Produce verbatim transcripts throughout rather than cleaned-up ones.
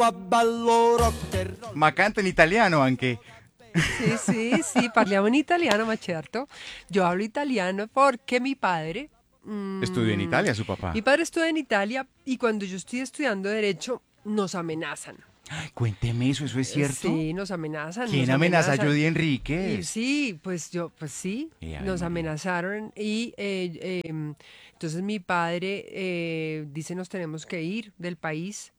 Ma canta in italiano anche. Sì, sì, sì, parliamo in italiano, ma certo. Yo hablo italiano porque mi padre... Estudió en mm, Italia su mi papá. padre estudia en Italia y cuando yo estoy estudiando Derecho, nos amenazan. Cuénteme eso, ¿eso es Eh, cierto? Sí, nos amenazan, nos ¿Quién amenaza a amenazan. Judy Y Enríquez? sí, pues yo, pues sí, Eh, Ave nos María. amenazaron y eh, em, entonces mi padre eh, dice nos tenemos que ir del país.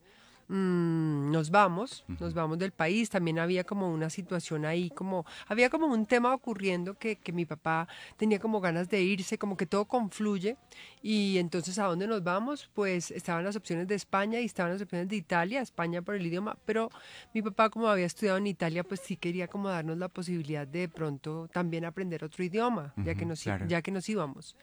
Mm, nos vamos, nos vamos del país. También había como una situación ahí, como había como un tema ocurriendo que, que mi papá tenía como ganas de irse, como que todo confluye. Y entonces, ¿a dónde nos vamos? Pues estaban las opciones de España y estaban las opciones de Italia, España por el idioma, pero mi papá como había estudiado en Italia, pues sí quería como darnos la posibilidad de, de pronto también aprender otro idioma, ya que Ujú, nos, i- claro. ya que nos íbamos.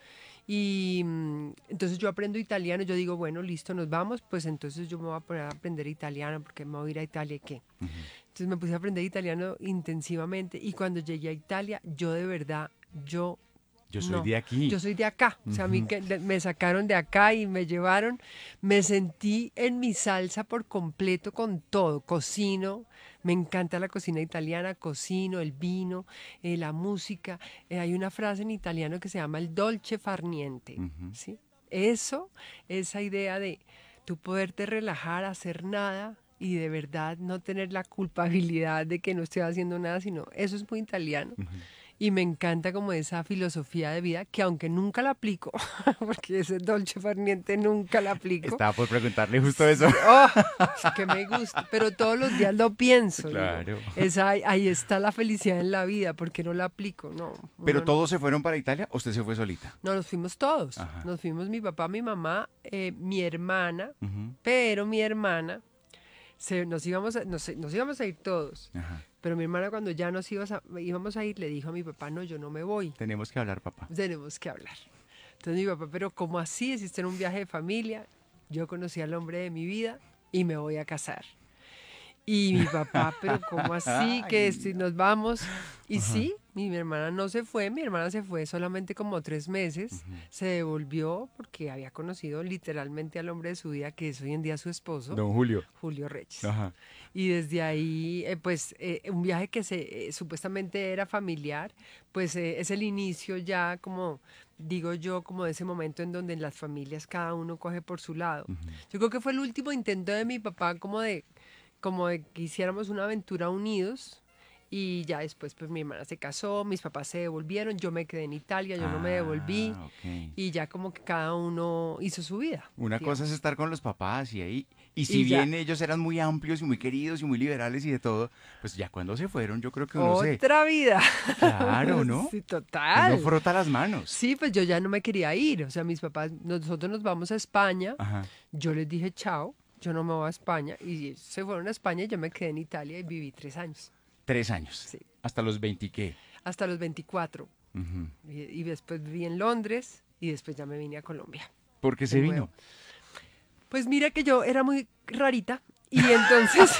Y mm, entonces yo aprendo italiano, yo digo, bueno, listo, nos vamos, pues entonces yo me voy a poner a aprender italiano porque me voy a ir a Italia y qué. Ujú. Entonces me puse a aprender italiano intensivamente y cuando llegué a Italia, yo de verdad, yo Yo soy no, de aquí. yo soy de acá, o sea, a mí Ujú. que de- me sacaron de acá y me llevaron, me sentí en mi salsa por completo con todo, cocino, me encanta la cocina italiana, cocino, el vino, eh, la música, eh, hay una frase en italiano que se llama el dolce far niente, Ujú. ¿sí? Eso, esa idea de tú poderte relajar, hacer nada y de verdad no tener la culpabilidad de que no estoy haciendo nada, sino eso es muy italiano. Ujú. Y me encanta como esa filosofía de vida que aunque nunca la aplico, porque ese dolce far niente nunca la aplico, Estaba por preguntarle justo eso. s- oh, es que me gusta, pero todos los días lo pienso, digo, Claro. esa, ahí está la felicidad en la vida, porque no la aplico, no, ¿Pero uno no. todos se fueron para Italia o usted se fue solita? No, nos fuimos todos, Ajá. nos fuimos mi papá, mi mamá, eh, mi hermana, Ujú. pero mi hermana, se, nos, íbamos a, nos, nos íbamos a ir todos, Ajá. pero mi hermana cuando ya nos ibas a- íbamos a ir le dijo a mi papá, no, yo no me voy. Tenemos que hablar, papá. Tenemos que hablar. Entonces mi papá, pero ¿cómo así? Hiciste en un viaje de familia, yo conocí al hombre de mi vida y me voy a casar. Y mi papá, pero ¿cómo así? Que Ay, si no. nos vamos. Y Ajá. sí, mi, mi hermana no se fue, mi hermana se fue solamente como tres meses, Ujú. se devolvió porque había conocido literalmente al hombre de su vida, que es hoy en día su esposo, Don Julio. Julio Reyes. Ajá. Y desde ahí, eh, pues, eh, un viaje que se eh, supuestamente era familiar, pues eh, es el inicio ya, como digo yo, como de ese momento en donde en las familias cada uno coge por su lado. Ujú. Yo creo que fue el último intento de mi papá como de, como de que hiciéramos una aventura unidos. Y ya después, pues mi hermana se casó, mis papás se devolvieron, yo me quedé en Italia, yo no me devolví Ah, ok. y ya como que cada uno hizo su vida, Una cosa es digamos. estar con los papás y ahí, y si Y ya, bien ellos eran muy amplios y muy queridos y muy liberales y de todo, pues ya cuando se fueron yo creo que uno se, otra vida. claro, ¿no? Sí, Uno total. frota las manos. Sí, pues yo ya no me quería ir. O sea, mis papás, nosotros nos vamos a España. Ajá. Yo les dije chao, yo no me voy a España. Y ellos se fueron a España y yo me quedé en Italia y viví tres años. Tres años. Sí, Hasta los veinte, ¿qué? hasta los veinticuatro. Ujú. Y, y después viví en Londres y después ya me vine a Colombia ¿Por qué de se nuevo. vino? Pues mira que yo era muy rarita. Y entonces,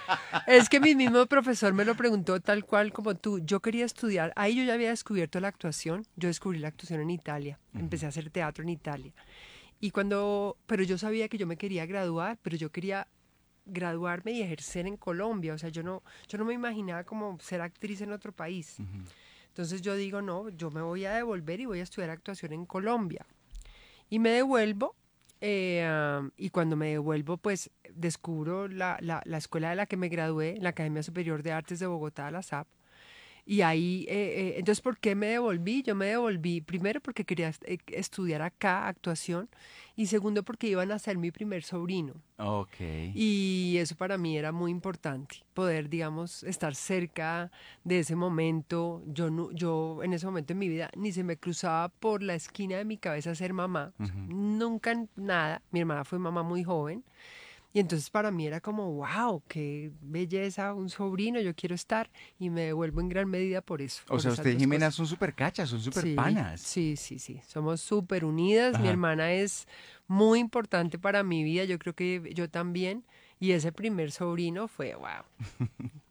es que mi mismo profesor me lo preguntó tal cual como tú. Yo quería estudiar, ahí yo ya había descubierto la actuación. Yo descubrí la actuación en Italia. Empecé a hacer teatro en Italia. Y cuando, pero yo sabía que yo me quería graduar, pero yo quería graduarme y ejercer en Colombia. O sea, yo no, yo no me imaginaba como ser actriz en otro país. Ujú. Entonces yo digo, no, yo me voy a devolver y voy a estudiar actuación en Colombia. Y me devuelvo, eh, ah, y cuando me devuelvo, pues descubro la, la, la escuela de la que me gradué, la Academia Superior de Artes de Bogotá, la S A P. Y ahí, eh, eh, entonces, ¿por qué me devolví? Yo me devolví primero porque quería est- eh, estudiar acá actuación y segundo porque iban a ser mi primer sobrino. Ok. Y eso para mí era muy importante, poder, digamos, estar cerca de ese momento. Yo, no, yo en ese momento en mi vida ni se me cruzaba por la esquina de mi cabeza ser mamá. O sea, Ujú. nunca n- nada. Mi hermana fue mamá muy joven. Y entonces para mí era como, wow, qué belleza, un sobrino, yo quiero estar. Y me devuelvo en gran medida por eso, O por sea, esas usted y dos Jimena cosas. son súper cachas, son súper Sí, panas. sí, sí, sí. Somos súper unidas. Mi Ajá. hermana es muy importante para mi vida. Yo creo que yo también. Y ese primer sobrino fue, wow.